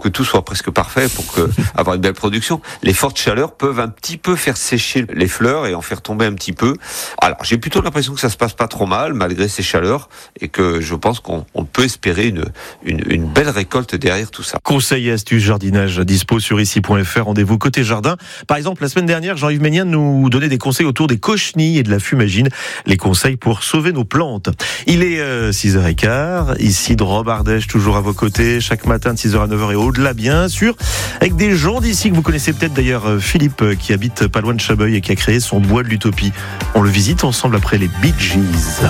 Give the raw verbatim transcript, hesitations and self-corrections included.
que tout soit presque parfait pour que, avoir une belle production. Les fortes chaleurs peuvent un petit peu faire sécher les fleurs et en faire tomber un petit peu. Alors, j'ai plutôt l'impression que ça se passe pas trop mal, malgré ces chaleurs, et que je pense qu'on on peut espérer une, une, une belle récolte derrière tout ça. Conseils et astuces jardinage dispo sur ici point f r. Rendez-vous côté jardin. Par exemple, la semaine dernière, Jean-Yves Ménien nous donnait des conseils autour des cochenilles et de la fumagine. Les conseils pour sauver nos plantes. Il est euh, six heures quinze. Ici de Rob Ardèche, toujours à vos côtés, chaque matin de six heures à neuf heures et au-delà, bien sûr, avec des gens d'ici que vous connaissez peut-être d'ailleurs. Philippe, qui habite pas loin de Chabeuil et qui a créé son bois de l'utopie. On le visite ensemble après les Bee Gees.